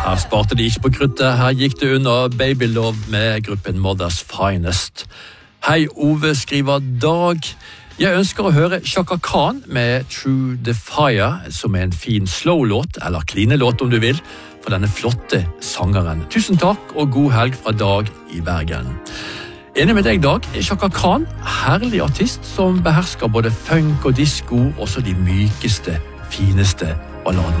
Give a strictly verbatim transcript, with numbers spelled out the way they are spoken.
Her sparte de ikke på kruttet, her gikk det under Baby Love med gruppen Mother's Finest. Hei Ove, skriver Dag. Jeg ønsker å høre Chaka Khan med Through the Fire, som er en fin slow-låt, eller kline-låt om du vil, for denne flotte sangeren. Tusen takk og god helg fra Dag i Bergen. Enig med deg, Dag. Chaka Khan, herlig artist som behersker både funk og disco, også de mykeste, fineste balladene.